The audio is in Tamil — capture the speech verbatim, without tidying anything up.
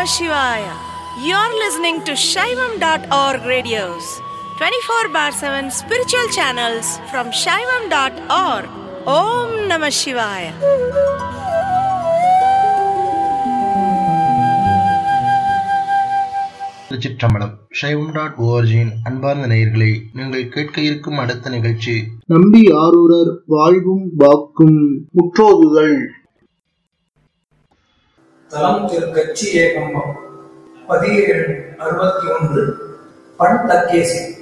Shivaya. You're listening to Shaivam dot org radios, twenty-four bar seven spiritual channels from Shaivam dot org. Om Namah Shivaya. திருச்சிற்றம்பலம். சைவம் டாட் ஓஆர்ஜியின் அன்பார்ந்த நேயர்களே, நீங்கள் கேட்க இருக்கும் அடுத்த நிகழ்ச்சி நம்பி ஆரூரர் வாழ்வும் வாக்கும் முற்றோதுதல். தலம் திரு கச்சி ஏகம்பம். பதிகேழு அறுபத்தி ஒன்று. பண் தக்கேசி.